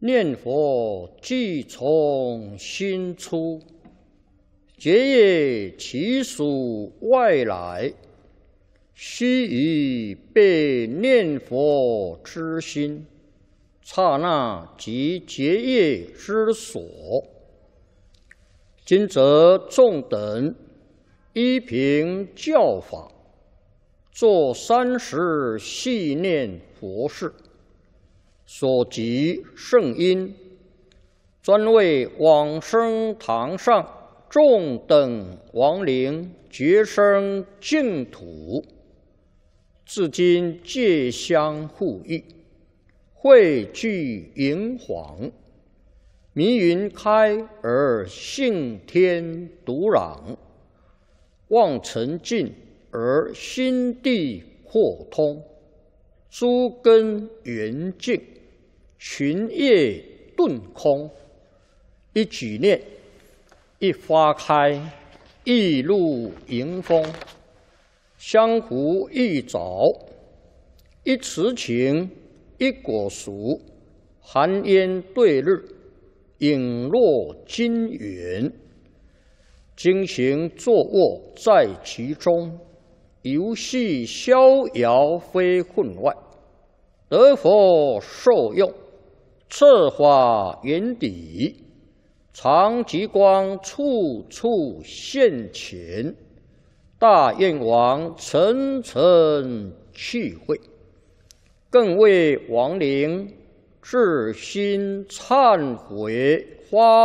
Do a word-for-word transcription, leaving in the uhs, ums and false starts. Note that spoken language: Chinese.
念佛即从心出，结业其属外来，须臾被念佛之心，刹那即结业之所。今则众等依凭教法，作三时系念佛事，所及圣因，专为往生堂上众等亡灵觉生净土，至今皆相互益，汇聚银黄，迷云开而性天独朗，望尘尽而心地豁通，诸根圆净，群业顿空。一举念，一花开，一入迎风，相互一早，一慈情，一果熟，寒烟对日，影落金元。经行坐卧在其中，游戏逍遥非混外，得佛受用，策法圆底，常极光处处现前，大愿王层层去会，更为亡灵至心忏悔发